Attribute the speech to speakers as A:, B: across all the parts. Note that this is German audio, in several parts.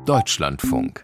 A: Deutschlandfunk.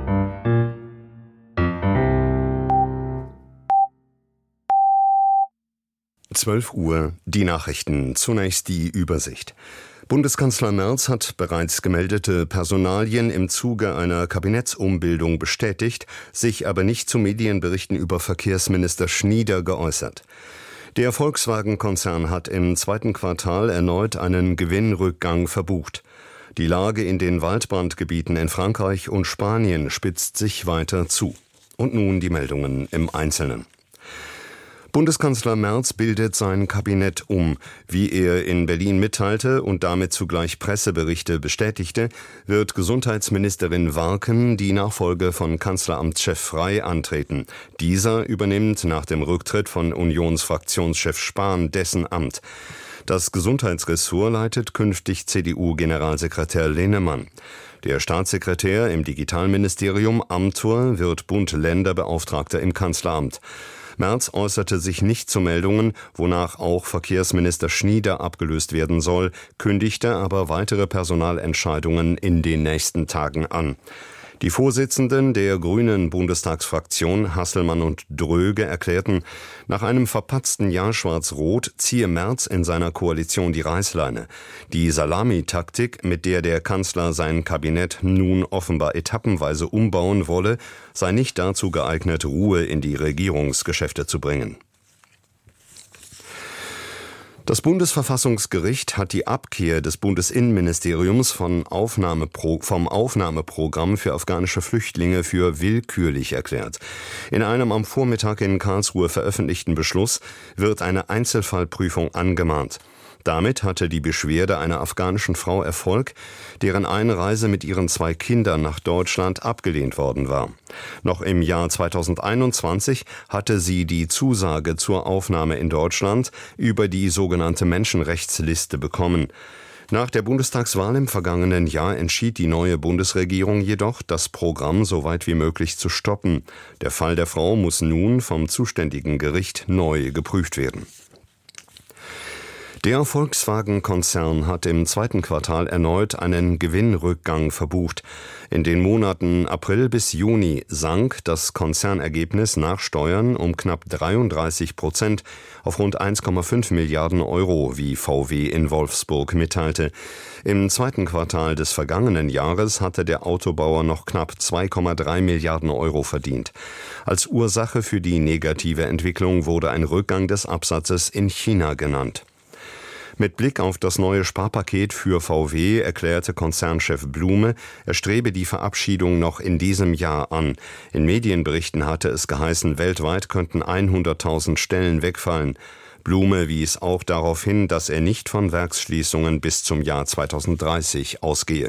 B: Uhr, die Nachrichten. Zunächst die Übersicht. Bundeskanzler Merz hat bereits gemeldete Personalien im Zuge einer Kabinettsumbildung bestätigt, sich aber nicht zu Medienberichten über Verkehrsminister Schnieder geäußert. Der Volkswagen-Konzern hat im zweiten Quartal erneut einen Gewinnrückgang verbucht. Die Lage in den Waldbrandgebieten in Frankreich und Spanien spitzt sich weiter zu. Und nun die Meldungen im Einzelnen. Bundeskanzler Merz bildet sein Kabinett um. Wie er in Berlin mitteilte und damit zugleich Presseberichte bestätigte, wird Gesundheitsministerin Warken die Nachfolge von Kanzleramtschef Frey antreten. Dieser übernimmt nach dem Rücktritt von Unionsfraktionschef Spahn dessen Amt. Das Gesundheitsressort leitet künftig CDU-Generalsekretär Linnemann. Der Staatssekretär im Digitalministerium Amthor wird Bund-Länder-Beauftragter im Kanzleramt. Merz äußerte sich nicht zu Meldungen, wonach auch Verkehrsminister Schnieder abgelöst werden soll, kündigte aber weitere Personalentscheidungen in den nächsten Tagen an. Die Vorsitzenden der Grünen Bundestagsfraktion Hasselmann und Dröge erklärten, nach einem verpatzten Jahr Schwarz-Rot ziehe Merz in seiner Koalition die Reißleine. Die Salamitaktik, mit der der Kanzler sein Kabinett nun offenbar etappenweise umbauen wolle, sei nicht dazu geeignet, Ruhe in die Regierungsgeschäfte zu bringen. Das Bundesverfassungsgericht hat die Abkehr des Bundesinnenministeriums vom Aufnahmeprogramm für afghanische Flüchtlinge für willkürlich erklärt. In einem am Vormittag in Karlsruhe veröffentlichten Beschluss wird eine Einzelfallprüfung angemahnt. Damit hatte die Beschwerde einer afghanischen Frau Erfolg, deren Einreise mit ihren 2 Kindern nach Deutschland abgelehnt worden war. Noch im Jahr 2021 hatte sie die Zusage zur Aufnahme in Deutschland über die sogenannte Menschenrechtsliste bekommen. Nach der Bundestagswahl im vergangenen Jahr entschied die neue Bundesregierung jedoch, das Programm so weit wie möglich zu stoppen. Der Fall der Frau muss nun vom zuständigen Gericht neu geprüft werden. Der Volkswagen-Konzern hat im zweiten Quartal erneut einen Gewinnrückgang verbucht. In den Monaten April bis Juni sank das Konzernergebnis nach Steuern um knapp 33% auf rund 1,5 Milliarden Euro, wie VW in Wolfsburg mitteilte. Im zweiten Quartal des vergangenen Jahres hatte der Autobauer noch knapp 2,3 Milliarden Euro verdient. Als Ursache für die negative Entwicklung wurde ein Rückgang des Absatzes in China genannt. Mit Blick auf das neue Sparpaket für VW erklärte Konzernchef Blume, er strebe die Verabschiedung noch in diesem Jahr an. In Medienberichten hatte es geheißen, weltweit könnten 100.000 Stellen wegfallen. Blume wies auch darauf hin, dass er nicht von Werksschließungen bis zum Jahr 2030 ausgehe.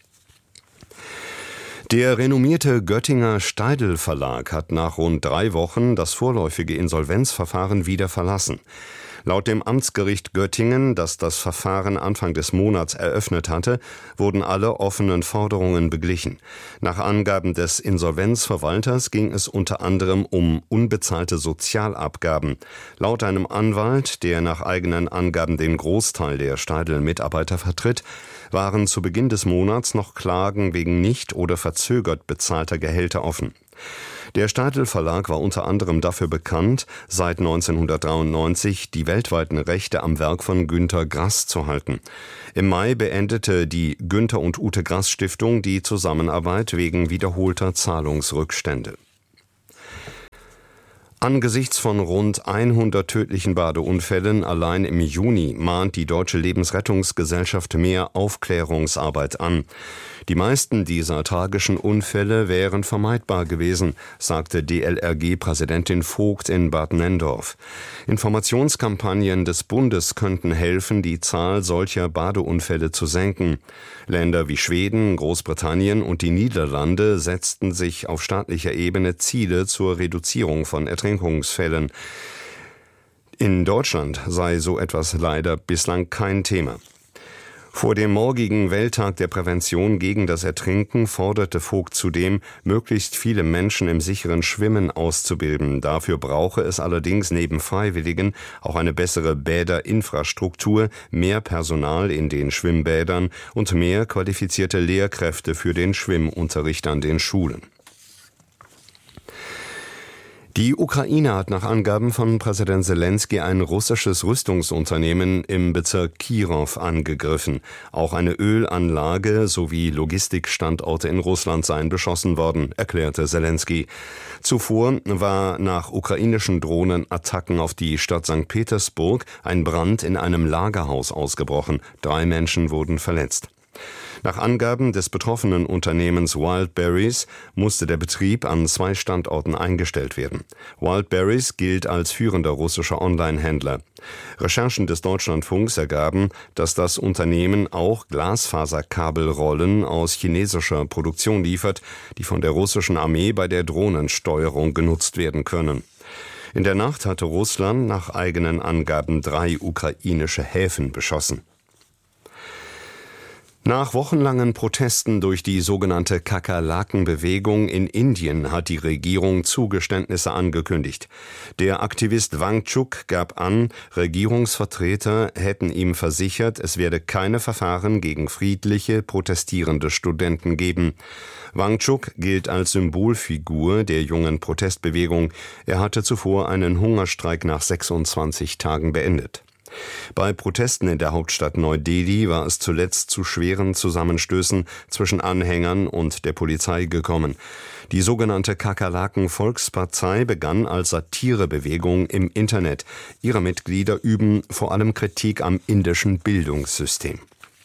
B: Der renommierte Göttinger Steidl Verlag hat nach rund 3 Wochen das vorläufige Insolvenzverfahren wieder verlassen. Laut dem Amtsgericht Göttingen, das das Verfahren Anfang des Monats eröffnet hatte, wurden alle offenen Forderungen beglichen. Nach Angaben des Insolvenzverwalters ging es unter anderem um unbezahlte Sozialabgaben. Laut einem Anwalt, der nach eigenen Angaben den Großteil der Steidl-Mitarbeiter vertritt, waren zu Beginn des Monats noch Klagen wegen nicht oder verzögert bezahlter Gehälter offen. Der Steidl Verlag war unter anderem dafür bekannt, seit 1993 die weltweiten Rechte am Werk von Günter Grass zu halten. Im Mai beendete die Günter und Ute Grass Stiftung die Zusammenarbeit wegen wiederholter Zahlungsrückstände. Angesichts von rund 100 tödlichen Badeunfällen allein im Juni mahnt die Deutsche Lebensrettungsgesellschaft mehr Aufklärungsarbeit an. Die meisten dieser tragischen Unfälle wären vermeidbar gewesen, sagte DLRG-Präsidentin Vogt in Bad Nenndorf. Informationskampagnen des Bundes könnten helfen, die Zahl solcher Badeunfälle zu senken. Länder wie Schweden, Großbritannien und die Niederlande setzten sich auf staatlicher Ebene Ziele zur Reduzierung von Ertrinkungsfällen. In Deutschland sei so etwas leider bislang kein Thema. Vor dem morgigen Welttag der Prävention gegen das Ertrinken forderte Vogt zudem, möglichst viele Menschen im sicheren Schwimmen auszubilden. Dafür brauche es allerdings neben Freiwilligen auch eine bessere Bäderinfrastruktur, mehr Personal in den Schwimmbädern und mehr qualifizierte Lehrkräfte für den Schwimmunterricht an den Schulen. Die Ukraine hat nach Angaben von Präsident Selenskyj ein russisches Rüstungsunternehmen im Bezirk Kirow angegriffen. Auch eine Ölanlage sowie Logistikstandorte in Russland seien beschossen worden, erklärte Selenskyj. Zuvor war nach ukrainischen Drohnenattacken auf die Stadt St. Petersburg ein Brand in einem Lagerhaus ausgebrochen. 3 Menschen wurden verletzt. Nach Angaben des betroffenen Unternehmens Wildberries musste der Betrieb an 2 Standorten eingestellt werden. Wildberries gilt als führender russischer Online-Händler. Recherchen des Deutschlandfunks ergaben, dass das Unternehmen auch Glasfaserkabelrollen aus chinesischer Produktion liefert, die von der russischen Armee bei der Drohnensteuerung genutzt werden können. In der Nacht hatte Russland nach eigenen Angaben 3 ukrainische Häfen beschossen. Nach wochenlangen Protesten durch die sogenannte Kakerlaken-Bewegung in Indien hat die Regierung Zugeständnisse angekündigt. Der Aktivist Wangchuk gab an, Regierungsvertreter hätten ihm versichert, es werde keine Verfahren gegen friedliche, protestierende Studenten geben. Wangchuk gilt als Symbolfigur der jungen Protestbewegung. Er hatte zuvor einen Hungerstreik nach 26 Tagen beendet. Bei Protesten in der Hauptstadt Neu-Delhi war es zuletzt zu schweren Zusammenstößen zwischen Anhängern und der Polizei gekommen. Die sogenannte Kakerlaken-Volkspartei begann als Satirebewegung im Internet. Ihre Mitglieder üben vor allem Kritik am indischen Bildungssystem.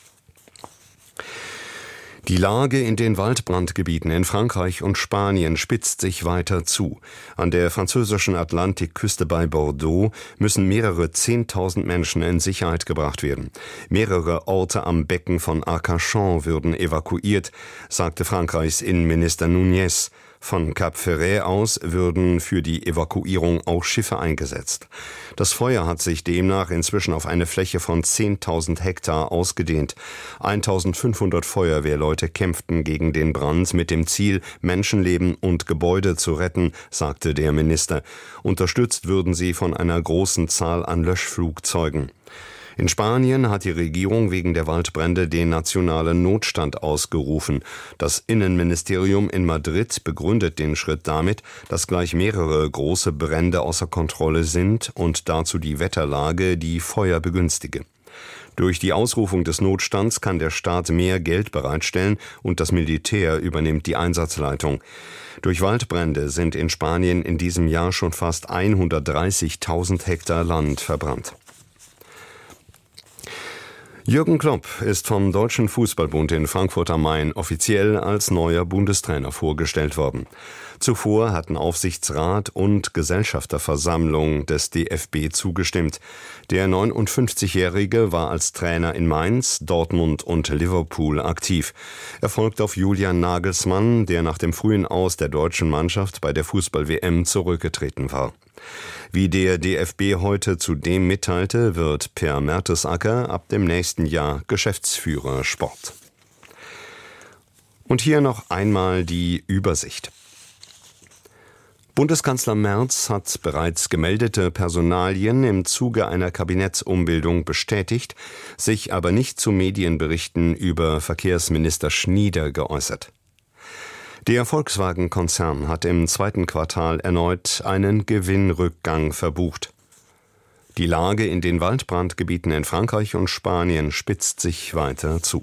B: Die Lage in den Waldbrandgebieten in Frankreich und Spanien spitzt sich weiter zu. An der französischen Atlantikküste bei Bordeaux müssen mehrere 10.000 Menschen in Sicherheit gebracht werden. Mehrere Orte am Becken von Arcachon würden evakuiert, sagte Frankreichs Innenminister Núñez. Von Cap Ferret aus würden für die Evakuierung auch Schiffe eingesetzt. Das Feuer hat sich demnach inzwischen auf eine Fläche von 10.000 Hektar ausgedehnt. 1.500 Feuerwehrleute kämpften gegen den Brand mit dem Ziel, Menschenleben und Gebäude zu retten, sagte der Minister. Unterstützt würden sie von einer großen Zahl an Löschflugzeugen. In Spanien hat die Regierung wegen der Waldbrände den nationalen Notstand ausgerufen. Das Innenministerium in Madrid begründet den Schritt damit, dass gleich mehrere große Brände außer Kontrolle sind und dazu die Wetterlage die Feuer begünstige. Durch die Ausrufung des Notstands kann der Staat mehr Geld bereitstellen und das Militär übernimmt die Einsatzleitung. Durch Waldbrände sind in Spanien in diesem Jahr schon fast 130.000 Hektar Land verbrannt. Jürgen Klopp ist vom Deutschen Fußballbund in Frankfurt am Main offiziell als neuer Bundestrainer vorgestellt worden. Zuvor hatten Aufsichtsrat und Gesellschafterversammlung des DFB zugestimmt. Der 59-Jährige war als Trainer in Mainz, Dortmund und Liverpool aktiv. Er folgt auf Julian Nagelsmann, der nach dem frühen Aus der deutschen Mannschaft bei der Fußball-WM zurückgetreten war. Wie der DFB heute zudem mitteilte, wird Per Mertesacker ab dem nächsten Jahr Geschäftsführer Sport. Und hier noch einmal die Übersicht. Bundeskanzler Merz hat bereits gemeldete Personalien im Zuge einer Kabinettsumbildung bestätigt, sich aber nicht zu Medienberichten über Verkehrsminister Schnieder geäußert. Der Volkswagen-Konzern hat im 2. Quartal erneut einen Gewinnrückgang verbucht. Die Lage in den Waldbrandgebieten in Frankreich und Spanien spitzt sich weiter zu.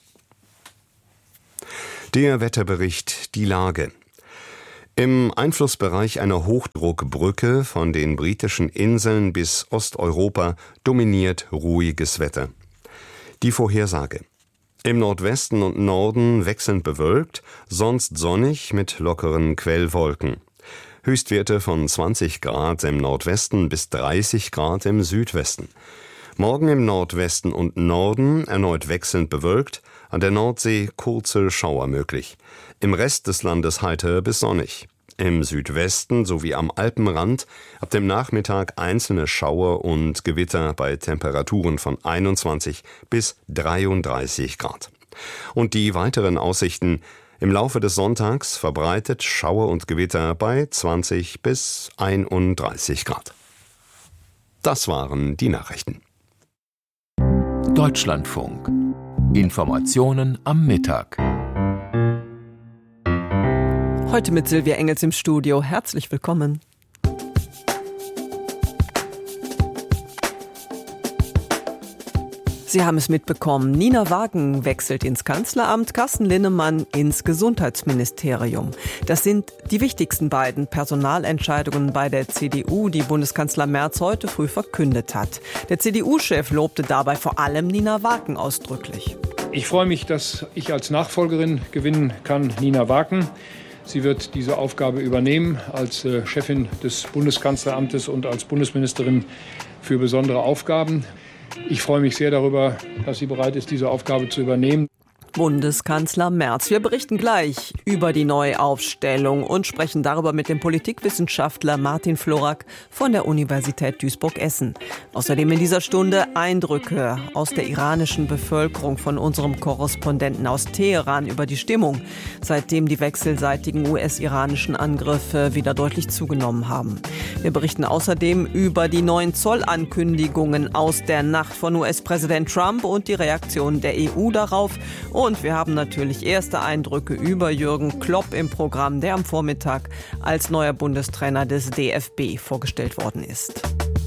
B: Der Wetterbericht, die Lage. Im Einflussbereich einer Hochdruckbrücke von den britischen Inseln bis Osteuropa dominiert ruhiges Wetter. Die Vorhersage. Im Nordwesten und Norden wechselnd bewölkt, sonst sonnig mit lockeren Quellwolken. Höchstwerte von 20 Grad im Nordwesten bis 30 Grad im Südwesten. Morgen im Nordwesten und Norden erneut wechselnd bewölkt, an der Nordsee kurze Schauer möglich. Im Rest des Landes heiter bis sonnig. im Südwesten sowie am Alpenrand, ab dem Nachmittag einzelne Schauer und Gewitter bei Temperaturen von 21 bis 33 Grad. Und die weiteren Aussichten: im Laufe des Sonntags verbreitet Schauer und Gewitter bei 20 bis 31 Grad. Das waren die Nachrichten.
A: Deutschlandfunk. Informationen am Mittag.
C: Heute mit Silvia Engels im Studio. Herzlich willkommen. Sie haben es mitbekommen, Nina Wagen wechselt ins Kanzleramt, Carsten Linnemann ins Gesundheitsministerium. Das sind die wichtigsten beiden Personalentscheidungen bei der CDU, die Bundeskanzler Merz heute früh verkündet hat. Der CDU-Chef lobte dabei vor allem Nina Wagen ausdrücklich.
D: Ich freue mich, dass ich als Nachfolgerin gewinnen kann, Nina Wagen. Sie wird diese Aufgabe übernehmen als Chefin des Bundeskanzleramtes und als Bundesministerin für besondere Aufgaben. Ich freue mich sehr darüber, dass sie bereit ist, diese Aufgabe zu übernehmen.
C: Bundeskanzler Merz. Wir berichten gleich über die Neuaufstellung und sprechen darüber mit dem Politikwissenschaftler Martin Florak von der Universität Duisburg-Essen. Außerdem in dieser Stunde Eindrücke aus der iranischen Bevölkerung von unserem Korrespondenten aus Teheran über die Stimmung, seitdem die wechselseitigen US-iranischen Angriffe wieder deutlich zugenommen haben. Wir berichten außerdem über die neuen Zollankündigungen aus der Nacht von US-Präsident Trump und die Reaktion der EU darauf. Und wir haben natürlich erste Eindrücke über Jürgen Klopp im Programm, der am Vormittag als neuer Bundestrainer des DFB vorgestellt worden ist.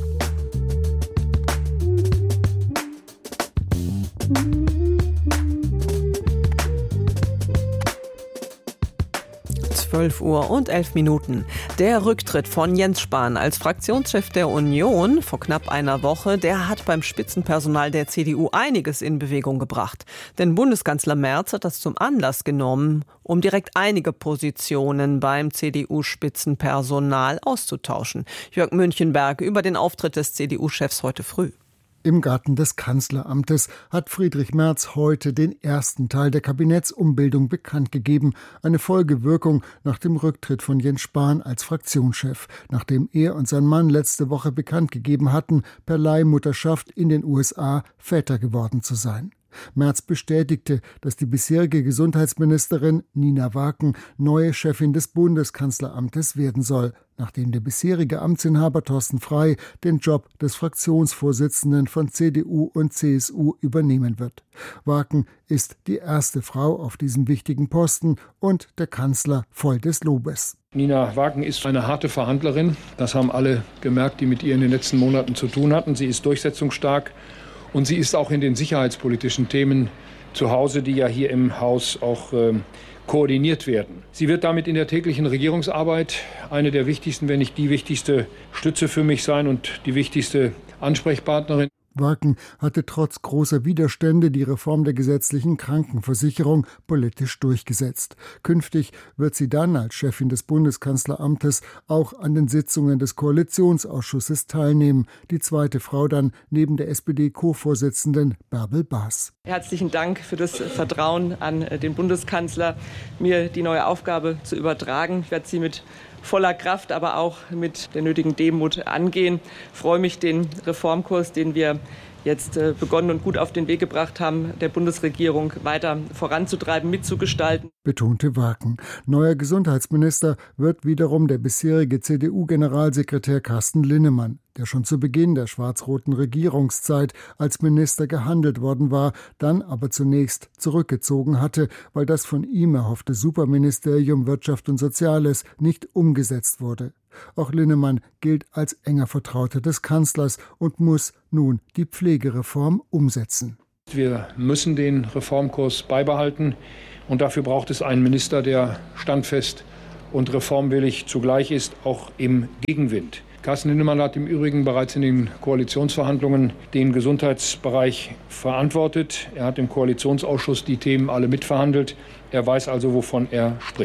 C: Uhr 11 Minuten. Der Rücktritt von Jens Spahn als Fraktionschef der Union vor knapp einer Woche, der hat beim Spitzenpersonal der CDU einiges in Bewegung gebracht. Denn Bundeskanzler Merz hat das zum Anlass genommen, um direkt einige Positionen beim CDU-Spitzenpersonal auszutauschen. Jörg Münchenberg über den Auftritt des CDU-Chefs heute früh.
E: Im Garten des Kanzleramtes hat Friedrich Merz heute den ersten Teil der Kabinettsumbildung bekannt gegeben. Eine Folgewirkung nach dem Rücktritt von Jens Spahn als Fraktionschef, nachdem er und sein Mann letzte Woche bekannt gegeben hatten, per Leihmutterschaft in den USA Väter geworden zu sein. Merz bestätigte, dass die bisherige Gesundheitsministerin Nina Wagen neue Chefin des Bundeskanzleramtes werden soll, nachdem der bisherige Amtsinhaber Thorsten Frey den Job des Fraktionsvorsitzenden von CDU und CSU übernehmen wird. Wagen ist die erste Frau auf diesem wichtigen Posten und der Kanzler voll des Lobes.
D: Nina Wagen ist eine harte Verhandlerin. Das haben alle gemerkt, die mit ihr in den letzten Monaten zu tun hatten. Sie ist durchsetzungsstark. Und sie ist auch in den sicherheitspolitischen Themen zu Hause, die ja hier im Haus auch koordiniert werden. Sie wird damit in der täglichen Regierungsarbeit eine der wichtigsten, wenn nicht die wichtigste Stütze für mich sein und die wichtigste Ansprechpartnerin.
E: Wagen hatte trotz großer Widerstände die Reform der gesetzlichen Krankenversicherung politisch durchgesetzt. Künftig wird sie dann als Chefin des Bundeskanzleramtes auch an den Sitzungen des Koalitionsausschusses teilnehmen. Die zweite Frau dann neben der SPD-Co-Vorsitzenden Bärbel Baas.
F: Herzlichen Dank für das Vertrauen an den Bundeskanzler, mir die neue Aufgabe zu übertragen. Ich werde sie mit voller Kraft, aber auch mit der nötigen Demut angehen. Ich freue mich, den Reformkurs, den wir jetzt begonnen und gut auf den Weg gebracht haben, der Bundesregierung weiter voranzutreiben, mitzugestalten.
E: Betonte Wagen. Neuer Gesundheitsminister wird wiederum der bisherige CDU-Generalsekretär Carsten Linnemann, der schon zu Beginn der schwarz-roten Regierungszeit als Minister gehandelt worden war, dann aber zunächst zurückgezogen hatte, weil das von ihm erhoffte Superministerium Wirtschaft und Soziales nicht umgesetzt wurde. Auch Linnemann gilt als enger Vertrauter des Kanzlers und muss nun die Pflegereform umsetzen.
D: Wir müssen den Reformkurs beibehalten und dafür braucht es einen Minister, der standfest und reformwillig zugleich ist, auch im Gegenwind. Carsten Linnemann hat im Übrigen bereits in den Koalitionsverhandlungen den Gesundheitsbereich verantwortet. Er hat im Koalitionsausschuss die Themen alle mitverhandelt. Er weiß also, wovon er spricht.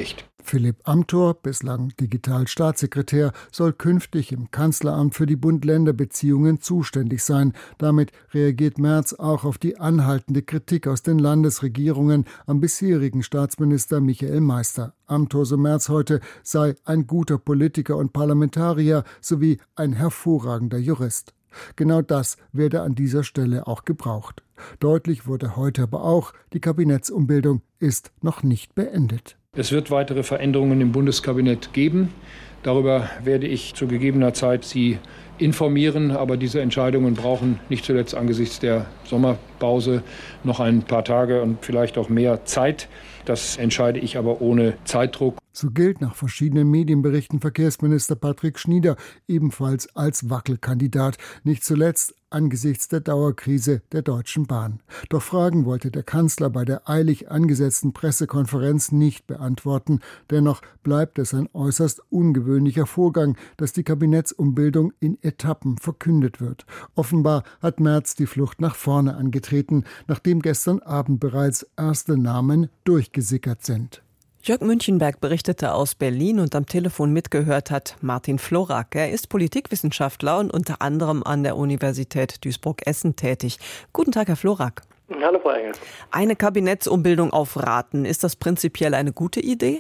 E: Philipp Amthor, bislang Digitalstaatssekretär, soll künftig im Kanzleramt für die Bund-Länder-Beziehungen zuständig sein. Damit reagiert Merz auch auf die anhaltende Kritik aus den Landesregierungen am bisherigen Staatsminister Michael Meister. Amthor, so Merz heute, sei ein guter Politiker und Parlamentarier sowie ein hervorragender Jurist. Genau das werde an dieser Stelle auch gebraucht. Deutlich wurde heute aber auch, die Kabinettsumbildung ist noch nicht beendet.
D: Es wird weitere Veränderungen im Bundeskabinett geben. Darüber werde ich zu gegebener Zeit Sie informieren. Aber diese Entscheidungen brauchen nicht zuletzt angesichts der Sommerpause noch ein paar Tage und vielleicht auch mehr Zeit. Das entscheide ich aber ohne Zeitdruck.
E: So gilt nach verschiedenen Medienberichten Verkehrsminister Patrick Schnieder ebenfalls als Wackelkandidat, nicht zuletzt angesichts der Dauerkrise der Deutschen Bahn. Doch Fragen wollte der Kanzler bei der eilig angesetzten Pressekonferenz nicht beantworten. Dennoch bleibt es ein äußerst ungewöhnlicher Vorgang, dass die Kabinettsumbildung in Etappen verkündet wird. Offenbar hat Merz die Flucht nach vorne angetreten, nachdem gestern Abend bereits erste Namen durchgesickert sind.
C: Jörg Münchenberg berichtete aus Berlin und am Telefon mitgehört hat Martin Florak. Er ist Politikwissenschaftler und unter anderem an der Universität Duisburg-Essen tätig. Guten Tag, Herr Florak.
G: Hallo, Frau Engels.
C: Eine Kabinettsumbildung auf Raten, ist das prinzipiell eine gute Idee?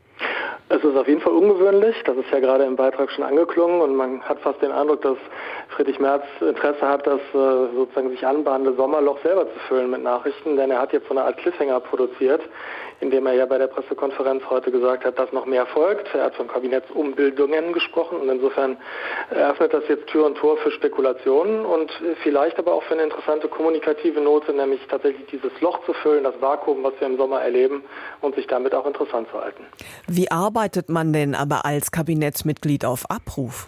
G: Es ist auf jeden Fall ungewöhnlich, das ist ja gerade im Beitrag schon angeklungen und man hat fast den Eindruck, dass Friedrich Merz Interesse hat, das sozusagen sich anbahnende Sommerloch selber zu füllen mit Nachrichten, denn er hat jetzt so eine Art Cliffhanger produziert, indem er ja bei der Pressekonferenz heute gesagt hat, dass noch mehr folgt. Er hat von Kabinettsumbildungen gesprochen und insofern eröffnet das jetzt Tür und Tor für Spekulationen und vielleicht aber auch für eine interessante kommunikative Note, nämlich tatsächlich dieses Loch zu füllen, das Vakuum, was wir im Sommer erleben und sich damit auch interessant zu halten.
C: Wie arbeitet man denn aber als Kabinettsmitglied auf Abruf?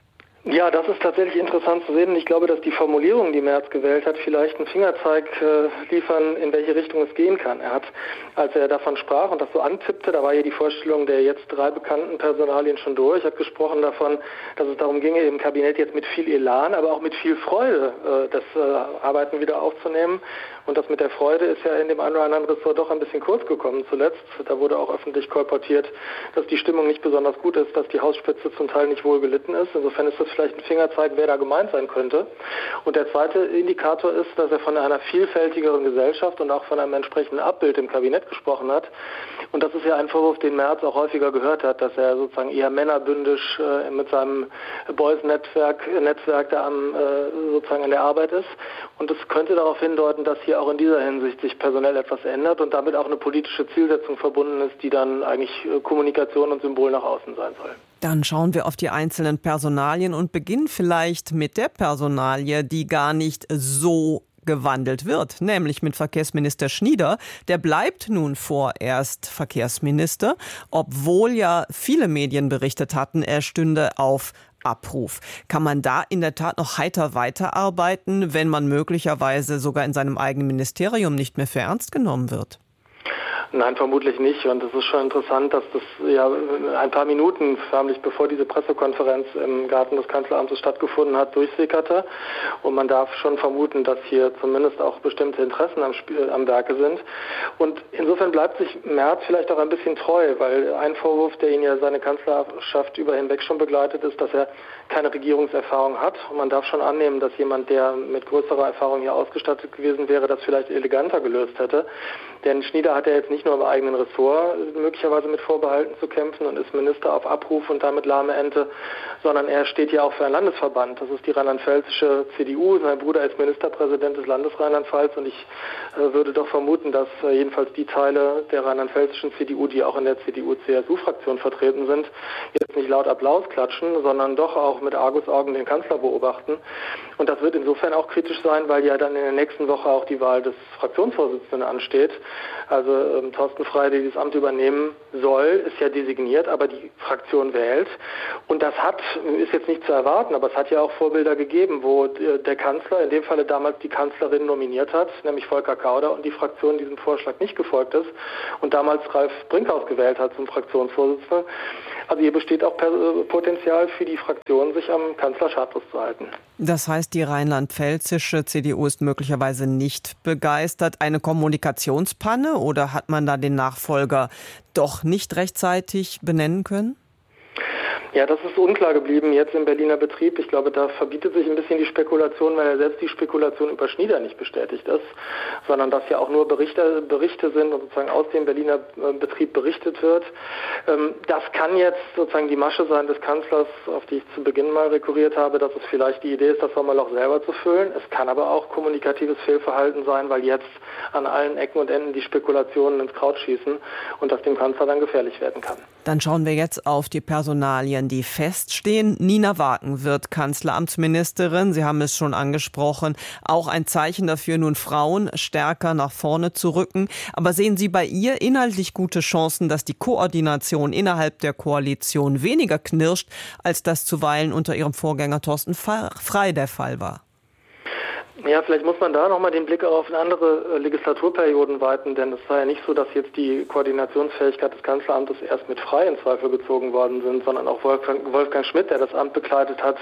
G: Ja, das ist tatsächlich interessant zu sehen. Ich glaube, dass die Formulierungen, die Merz gewählt hat, vielleicht einen Fingerzeig liefern, in welche Richtung es gehen kann. Er hat, als er davon sprach und das so antippte, da war ja die Vorstellung der jetzt 3 bekannten Personalien schon durch, hat gesprochen davon, dass es darum ginge, im Kabinett jetzt mit viel Elan, aber auch mit viel Freude das Arbeiten wieder aufzunehmen. Und das mit der Freude ist ja in dem einen oder anderen Ressort doch ein bisschen kurz gekommen zuletzt. Da wurde auch öffentlich kolportiert, dass die Stimmung nicht besonders gut ist, dass die Hausspitze zum Teil nicht wohl gelitten ist. Insofern ist das vielleicht ein Fingerzeig, wer da gemeint sein könnte. Und der zweite Indikator ist, dass er von einer vielfältigeren Gesellschaft und auch von einem entsprechenden Abbild im Kabinett gesprochen hat. Und das ist ja ein Vorwurf, den Merz auch häufiger gehört hat, dass er sozusagen eher männerbündisch mit seinem Boys-Netzwerk da sozusagen an der Arbeit ist. Und es könnte darauf hindeuten, dass hier auch in dieser Hinsicht sich personell etwas ändert und damit auch eine politische Zielsetzung verbunden ist, die dann eigentlich Kommunikation und Symbol nach außen sein soll.
C: Dann schauen wir auf die einzelnen Personalien und beginnen vielleicht mit der Personalie, die gar nicht so gewandelt wird, nämlich mit Verkehrsminister Schnieder. Der bleibt nun vorerst Verkehrsminister, obwohl ja viele Medien berichtet hatten, er stünde auf Abruf. Kann man da in der Tat noch heiter weiterarbeiten, wenn man möglicherweise sogar in seinem eigenen Ministerium nicht mehr für ernst genommen wird?
G: Nein, vermutlich nicht. Und es ist schon interessant, dass das ja ein paar Minuten förmlich bevor diese Pressekonferenz im Garten des Kanzleramtes stattgefunden hat, durchsickerte. Und man darf schon vermuten, dass hier zumindest auch bestimmte Interessen am Werke sind. Und insofern bleibt sich Merz vielleicht auch ein bisschen treu, weil ein Vorwurf, der ihn ja seine Kanzlerschaft über hinweg schon begleitet, ist, dass er keine Regierungserfahrung hat. Und man darf schon annehmen, dass jemand, der mit größerer Erfahrung hier ausgestattet gewesen wäre, das vielleicht eleganter gelöst hätte. Denn Schnieder hat ja jetzt nicht nur im eigenen Ressort möglicherweise mit Vorbehalten zu kämpfen und ist Minister auf Abruf und damit lahme Ente, sondern er steht ja auch für einen Landesverband. Das ist die rheinland-pfälzische CDU. Sein Bruder ist Ministerpräsident des Landes Rheinland-Pfalz und ich würde doch vermuten, dass jedenfalls die Teile der rheinland-pfälzischen CDU, die auch in der CDU-CSU-Fraktion vertreten sind, jetzt nicht laut Applaus klatschen, sondern doch auch mit Argusaugen den Kanzler beobachten. Und das wird insofern auch kritisch sein, weil ja dann in der nächsten Woche auch die Wahl des Fraktionsvorsitzenden ansteht. Also Thorsten Frey, der dieses Amt übernehmen soll, ist ja designiert, aber die Fraktion wählt. Und das ist jetzt nicht zu erwarten, aber es hat ja auch Vorbilder gegeben, wo der Kanzler, in dem Falle damals die Kanzlerin nominiert hat, nämlich Volker Kauder, und die Fraktion diesem Vorschlag nicht gefolgt ist und damals Ralf Brinkhaus gewählt hat zum Fraktionsvorsitzenden. Also hier besteht auch Potenzial für die Fraktion, sich am Kanzler schadlos zu halten.
C: Das heißt, die rheinland-pfälzische CDU ist möglicherweise nicht begeistert. Eine Kommunikationspanne oder hat hat man da den Nachfolger doch nicht rechtzeitig benennen können?
G: Ja, das ist unklar geblieben jetzt im Berliner Betrieb. Ich glaube, da verbietet sich ein bisschen die Spekulation, weil ja selbst die Spekulation über Schnieder nicht bestätigt ist, sondern dass ja auch nur Berichte sind und sozusagen aus dem Berliner Betrieb berichtet wird. Das kann jetzt sozusagen die Masche sein des Kanzlers, auf die ich zu Beginn mal rekurriert habe, dass es vielleicht die Idee ist, das Sommerloch selber zu füllen. Es kann aber auch kommunikatives Fehlverhalten sein, weil jetzt an allen Ecken und Enden die Spekulationen ins Kraut schießen und das dem Kanzler dann gefährlich werden kann.
C: Dann schauen wir jetzt auf die Personalien, die feststehen. Nina Waken wird Kanzleramtsministerin. Sie haben es schon angesprochen. Auch ein Zeichen dafür, nun Frauen stärker nach vorne zu rücken. Aber sehen Sie bei ihr inhaltlich gute Chancen, dass die Koordination innerhalb der Koalition weniger knirscht, als das zuweilen unter ihrem Vorgänger Thorsten Frey der Fall war?
G: Ja, vielleicht muss man da nochmal den Blick auf andere Legislaturperioden weiten, denn es war ja nicht so, dass jetzt die Koordinationsfähigkeit des Kanzleramtes erst mit Frey in Zweifel gezogen worden sind, sondern auch Wolfgang Schmidt, der das Amt bekleidet hat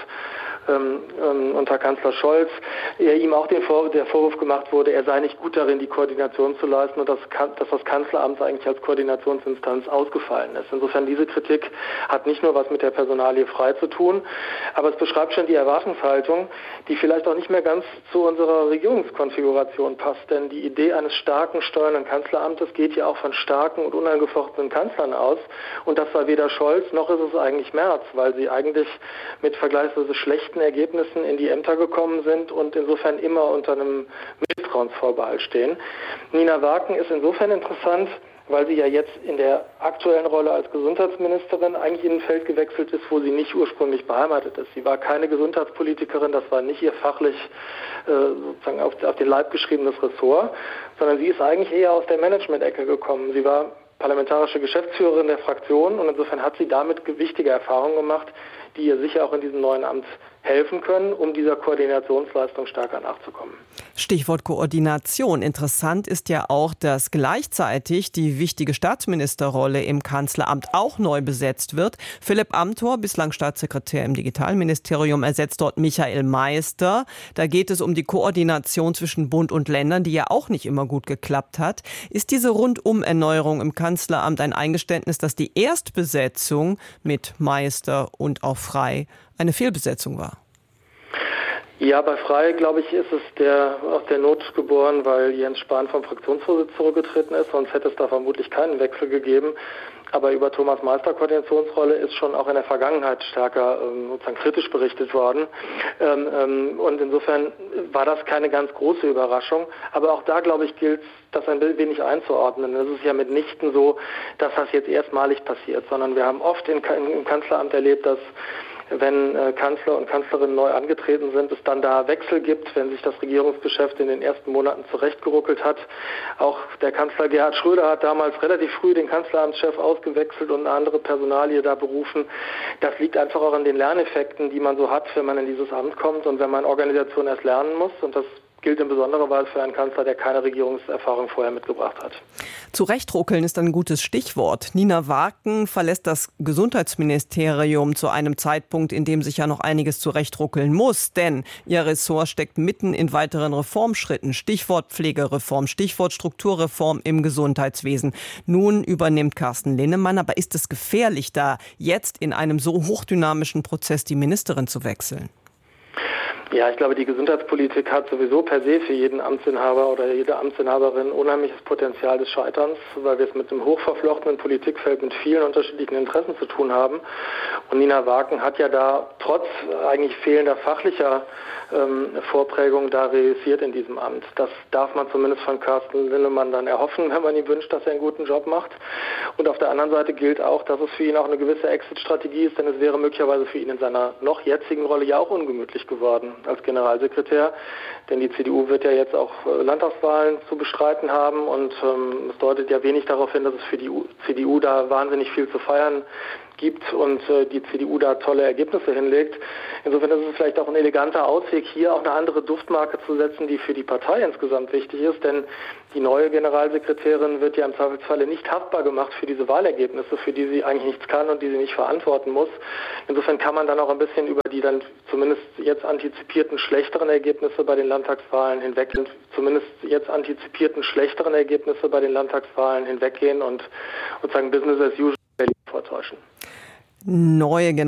G: unter Kanzler Scholz, ihm auch der Vorwurf gemacht wurde, er sei nicht gut darin, die Koordination zu leisten und dass das Kanzleramt eigentlich als Koordinationsinstanz ausgefallen ist. Insofern diese Kritik hat nicht nur was mit der Personalie Frey zu tun, aber es beschreibt schon die Erwartungshaltung, die vielleicht auch nicht mehr ganz zu unserer Regierungskonfiguration passt, denn die Idee eines starken steuernden Kanzleramtes geht ja auch von starken und unangefochtenen Kanzlern aus und das war weder Scholz noch ist es eigentlich Merz, weil sie eigentlich mit vergleichsweise schlechten Ergebnissen in die Ämter gekommen sind und insofern immer unter einem Misstrauensvorbehalt stehen. Nina Waken ist insofern interessant, weil sie ja jetzt in der aktuellen Rolle als Gesundheitsministerin eigentlich in ein Feld gewechselt ist, wo sie nicht ursprünglich beheimatet ist. Sie war keine Gesundheitspolitikerin, das war nicht ihr fachlich sozusagen auf den Leib geschriebenes Ressort, sondern sie ist eigentlich eher aus der Management-Ecke gekommen. Sie war parlamentarische Geschäftsführerin der Fraktion und insofern hat sie damit wichtige Erfahrungen gemacht, die ihr sicher auch in diesem neuen Amt helfen können, um dieser Koordinationsleistung stärker nachzukommen.
C: Stichwort Koordination. Interessant ist ja auch, dass gleichzeitig die wichtige Staatsministerrolle im Kanzleramt auch neu besetzt wird. Philipp Amthor, bislang Staatssekretär im Digitalministerium, ersetzt dort Michael Meister. Da geht es um die Koordination zwischen Bund und Ländern, die ja auch nicht immer gut geklappt hat. Ist diese Rundum-Erneuerung im Kanzleramt ein Eingeständnis, dass die Erstbesetzung mit Meister und auch Frey eine Fehlbesetzung war?
G: Ja, bei Frey, glaube ich, ist es aus der Not geboren, weil Jens Spahn vom Fraktionsvorsitz zurückgetreten ist, sonst hätte es da vermutlich keinen Wechsel gegeben. Aber über Thomas Meister Koordinationsrolle ist schon auch in der Vergangenheit stärker sozusagen kritisch berichtet worden. Und insofern war das keine ganz große Überraschung. Aber auch da, glaube ich, gilt das ein wenig einzuordnen. Es ist ja mitnichten so, dass das jetzt erstmalig passiert, sondern wir haben oft im Kanzleramt erlebt, dass wenn Kanzler und Kanzlerinnen neu angetreten sind, es dann da Wechsel gibt, wenn sich das Regierungsgeschäft in den ersten Monaten zurechtgeruckelt hat. Auch der Kanzler Gerhard Schröder hat damals relativ früh den Kanzleramtschef ausgewechselt und eine andere Personalie da berufen. Das liegt einfach auch an den Lerneffekten, die man so hat, wenn man in dieses Amt kommt und wenn man Organisation erst lernen muss. Und das gilt in besonderer Weise für einen Kanzler, der keine Regierungserfahrung vorher mitgebracht hat.
C: Zurechtruckeln ist ein gutes Stichwort. Nina Waken verlässt das Gesundheitsministerium zu einem Zeitpunkt, in dem sich ja noch einiges zurechtruckeln muss. Denn ihr Ressort steckt mitten in weiteren Reformschritten. Stichwort Pflegereform, Stichwort Strukturreform im Gesundheitswesen. Nun übernimmt Carsten Linnemann. Aber ist es gefährlich, da jetzt in einem so hochdynamischen Prozess die Ministerin zu wechseln?
G: Ja, ich glaube, die Gesundheitspolitik hat sowieso per se für jeden Amtsinhaber oder jede Amtsinhaberin unheimliches Potenzial des Scheiterns, weil wir es mit einem hochverflochtenen Politikfeld mit vielen unterschiedlichen Interessen zu tun haben. Und Nina Waken hat ja da trotz eigentlich fehlender fachlicher Vorprägung da reüssiert in diesem Amt. Das darf man zumindest von Carsten Linnemann dann erhoffen, wenn man ihm wünscht, dass er einen guten Job macht. Und auf der anderen Seite gilt auch, dass es für ihn auch eine gewisse Exit-Strategie ist, denn es wäre möglicherweise für ihn in seiner noch jetzigen Rolle ja auch ungemütlich geworden als Generalsekretär, denn die CDU wird ja jetzt auch Landtagswahlen zu bestreiten haben und es deutet ja wenig darauf hin, dass es für die CDU da wahnsinnig viel zu feiern gibt und die CDU da tolle Ergebnisse hinlegt. Insofern ist es vielleicht auch ein eleganter Ausweg, hier auch eine andere Duftmarke zu setzen, die für die Partei insgesamt wichtig ist, denn die neue Generalsekretärin wird ja im Zweifelsfalle nicht haftbar gemacht für diese Wahlergebnisse, für die sie eigentlich nichts kann und die sie nicht verantworten muss. Insofern kann man dann auch ein bisschen über die dann zumindest jetzt antizipierten schlechteren Ergebnisse bei den Landtagswahlen hinweggehen und sozusagen Business as usual vortäuschen.
C: Neue